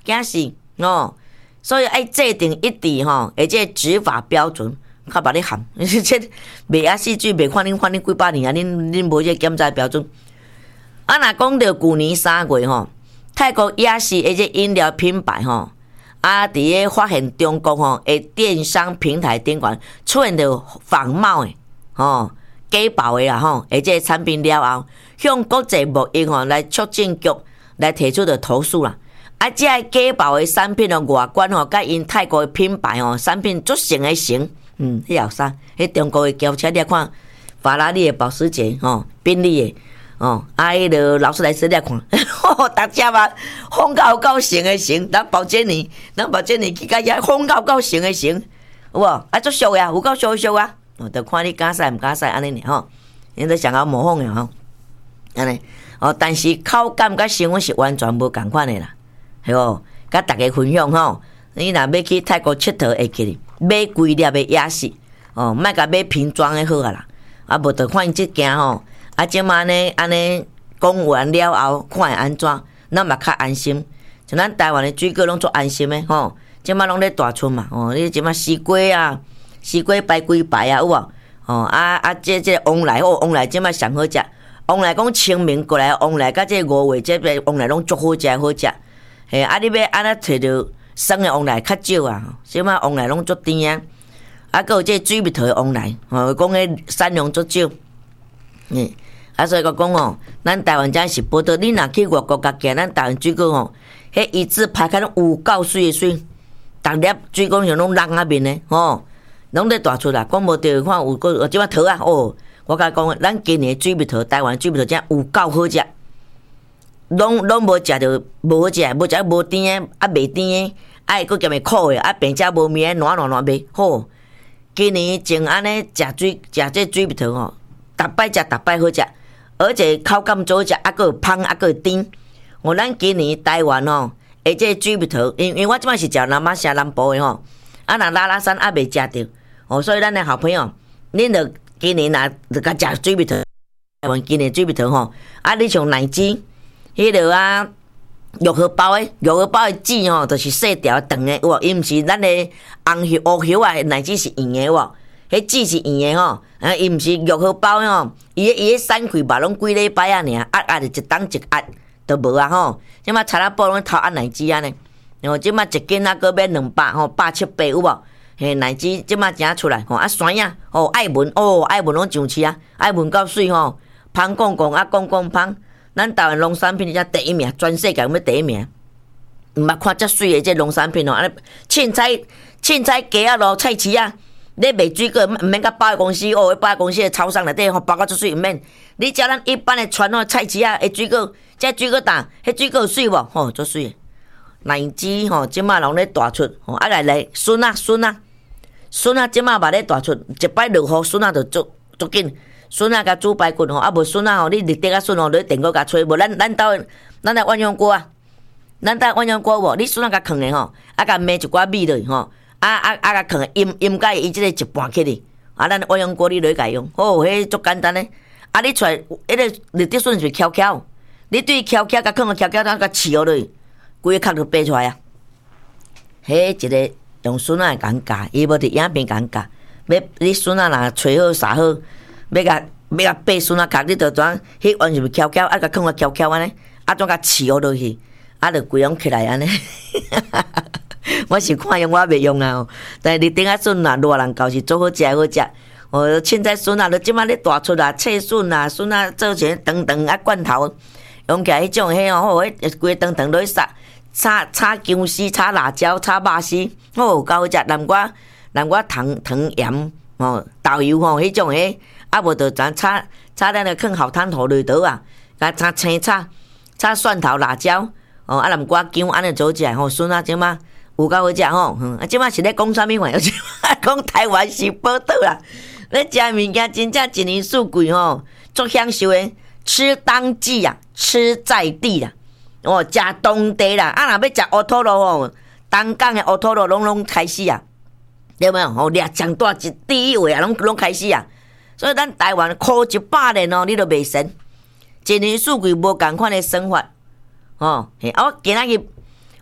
惊死哦。所以爱制定一致吼，而且执法标准较别咧含，这卖啊死水，卖看恁几百年啊，恁无这检查标准。啊，若讲到去年3月吼，泰国雅士一个饮料品牌吼，啊，伫个发现中国吼的电商平台顶悬出现着仿冒的吼。假报的啦吼，而且产品了后，向国际贸易吼来促进局来提出的投诉啦。啊，这假报的产品哦，外观吼，甲因泰国的品牌吼，产品足成的成，迄后啥？迄中国的轿车你看，法拉利的、保时捷吼、宾利的哦，啊，迄个劳斯莱斯你看，大家嘛，风到够成的成，咱保洁尼去甲遐风到够成的成，有无？啊，足俗呀，有够俗啊！哦，就看你敢使毋敢使安尼尔吼，因都想要模仿呀吼，安尼哦，但是口感甲成分是完全无共款的啦，系无？甲大家分享吼，你若要去泰国佚佗，会记哩，买规粒的野式哦，莫甲买瓶装的好啊啦，啊无就看因即件吼，啊即马呢安尼讲完了后，看会安怎，咱嘛较安心，像咱台湾的水果拢足安心的吼，即马拢咧大出嘛，哦，你即马西瓜啊。西瓜排几排啊，有无？哦这个旺来哦，旺来即摆上好食。旺来讲清明过来，旺来甲这5月这边旺来拢足好食好食。嘿，啊你要安怎摕着生的旺来较少啊？即摆旺来拢足甜啊。啊，佮有这水蜜桃的旺来，哦，讲迄产量足少。所以讲哦，咱台湾真是报道，你若去外国家行，咱台湾水果吼，迄一字排开拢有够水的水，逐粒水果像拢人啊面的吼。拢咧大出啦，讲无着看有个即摆桃啊，哦，我甲讲，咱今年水蜜桃，台湾水蜜桃真有够好食，拢无食着无好食，无食无甜的，啊袂甜的，啊会佫兼会苦的，啊并且无面软袂好。今年种安尼食这水蜜桃吼，逐摆食逐摆好食，而且口感足好食，啊佫有香，啊佫有甜。哦，咱今年台湾吼，而且水蜜桃，因为我即摆是食南马城南部的吼。啊，若拉山还袂食着，哦，所以咱的好朋友，恁着今年若甲食水蜜桃，台湾今年水蜜桃吼，啊，你像奶汁，迄个啊，玉荷包的籽吼，就是细条长的，有无？伊毋是咱的红叶乌叶啊，奶汁是圆的，有无？迄籽是圆的吼，啊，伊毋是玉荷包吼，伊个散开吧，拢几礼拜啊尔，压就一当一压都无啊吼，即马查拉布拢偷压奶汁安尼。哦，即马一斤啊，搁要200吼，170有无？嘿，奶汁即马正出来吼，啊酸呀，哦爱文拢上市啊，爱文够水吼，芳讲芳，咱台湾农产品遮第一名，全世界要第一名。毋捌看遮水的这农产品哦，安尼凊彩鸡啊咯，菜市啊，你卖水果毋免甲百货公司哦，百货公司的超商内底吼包甲足水毋免，你食咱一般的传统菜市啊的水果，这水果档，迄水果有水无？吼，足水。奶汁吼，即马拢咧大出，吼啊来笋啊，即马嘛咧大出，一摆落雨笋啊就足紧，笋啊甲煮排骨吼，啊无笋啊吼，你立地啊笋吼，你电锅甲吹，无咱的鸳鸯锅啊，咱的鸳鸯锅无，你笋啊甲放咧吼，啊甲煸一寡米落去吼，甲放咧腌甲伊即个一半起哩，啊咱鸳鸯锅你落去甲用，哦，迄足简单咧，啊你出来迄个立地笋是翘翘，你对翘翘甲放个翘翘，咱甲饲落去。规个壳就掰出来啊！迄一个用笋仔共教，伊无伫影片共教。要你笋仔若吹好撒好，要甲掰笋仔壳，你着怎？迄完全是翘翘，啊，甲放个翘翘安尼，啊，怎甲饲落去，啊，着规拢起来安尼。我是看用，我袂用啊。但是你顶下笋啊，热人教是做好食好食。哦，凊彩笋啊，就即马咧大出啊，脆笋啊，笋啊做成长啊罐头，用起来迄种迄哦，迄规长落去撒。炒姜丝、炒辣椒、炒肉丝，哦，够好食。南瓜糖盐哦，豆油吼，迄种诶，啊无就咱炒咱个放好汤头里头啊，甲炒青炒蒜头、辣椒，哦，啊南瓜姜安尼做起来吼，笋啊即马有够好食吼，啊即马是咧讲啥物话？讲台湾是宝岛啦，咧食物件真正一年四季吼，足享受诶，吃当季啊，吃在地啦。哦，食当地啦，啊，若要食乌托罗吼，东港的乌托罗拢开始啊，对没有？哦，掠上大第一位啊，拢开始啊。所以咱台湾苦100年哦，你都袂神，一年四季无共款的生活，哦，嘿，我今仔日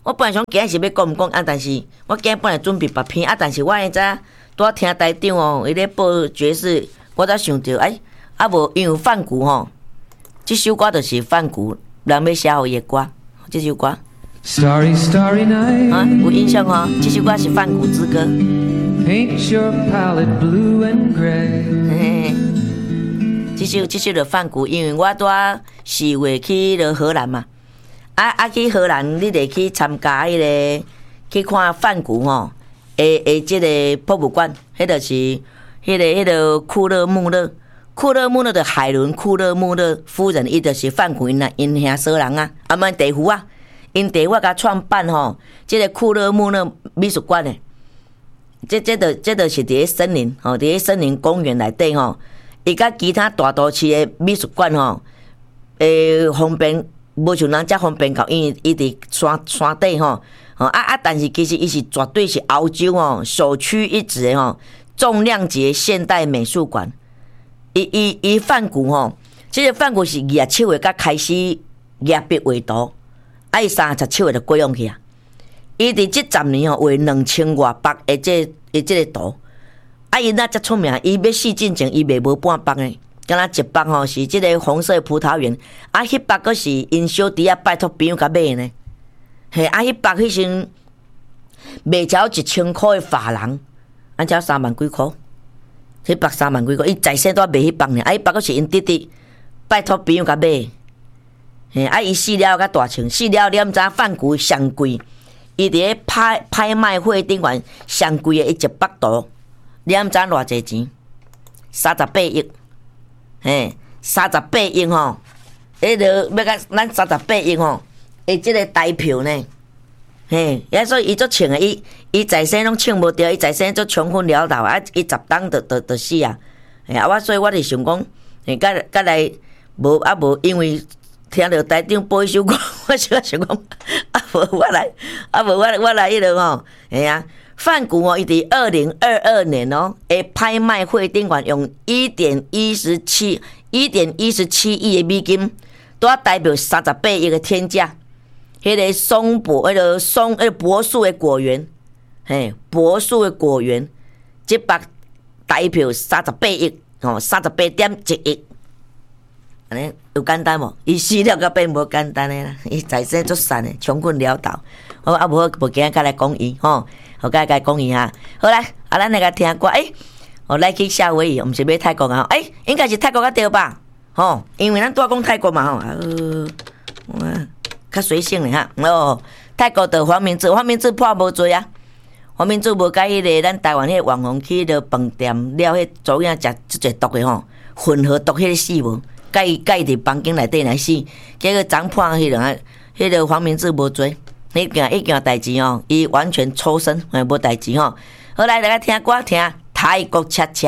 我本来想今日是要讲毋讲啊，但是我今日本来准备别篇啊，但是我迄早拄听台长哦，伊咧报爵士，我才想着啊无因为范谷吼，即首歌就是范谷人要写互伊的歌，即首歌。 Starry, starry night. 啊，有印象哦，即首歌是范谷之歌。 Paint your palette blue and gray. 嘿嘿，即首就范谷，因为我拄4月去了荷兰嘛。去荷兰，你得去参加迄个去看梵谷吼，即个博物馆，迄个是迄个库勒穆勒的海伦库勒穆勒夫人，伊就是梵谷因兄嫂人啊，啊嘛地夫啊，因地夫甲创办吼，即个库勒穆勒美术馆诶，这就是伫咧森林吼，伫咧森林公园内底吼，伊甲其他大都市诶美术馆吼，方便。无像人遮方便到，因为伊伫山底吼，但是其实伊是绝对是欧洲哦首屈一指的吼重量级现代美术馆。伊梵谷吼，即个梵谷是27岁才开始画笔画图，伊37岁就过用去啊。伊伫即10年吼画2000外百的即个图，伊那遮出名，伊要死进前伊卖无半百诶。敢若一百吼是即个红色葡萄园，迄百个是因小弟啊拜托朋友甲买呢。嘿，迄百迄时卖超1000块的法郎，才3万几块，迄百3万几块，伊在生都卖迄百呢。迄百个是因弟弟拜托朋友甲买。嘿，伊死了较大穿，死了你毋知梵谷上贵，伊伫咧拍卖会顶悬上贵的100图，你毋知偌济钱？38亿。嘿，38亿吼，迄个要甲咱38亿吼，即个台票呢？嘿，所以伊足穿诶，伊在生拢穿无着，伊在生足穷困潦倒啊！伊10当就死啊！所以我就想讲，甲来无，因为听着台长播一首歌，我想讲，无我来迄落吼，梵谷伊伫2022年拍卖会顶悬用1.17亿的美金，拄代表38亿的天价。迄个柏树的果园，柏树的果园，即百代表38亿，38.1亿。安尼有简单无？伊死了甲变无简单的啦，伊在生足惨的，穷困潦倒。好，无今日甲来讲伊吼。我甲讲伊哈，好来，咱来甲听歌。我来去夏威夷，毋是要泰国啊？应该是泰国较对吧？吼，因为咱拄讲泰国嘛吼，较随性咧哈。泰国的黄明志破无做啊。黄明志无甲迄个咱台湾迄个网红去迄饭店了，迄左影食即济毒的吼，混合毒迄个死无，甲伊伫房间内底来死，结果昨破迄个黄明志无做。一件代志哦，伊完全抽身，无代志吼。好来，大家听歌，听泰国恰恰。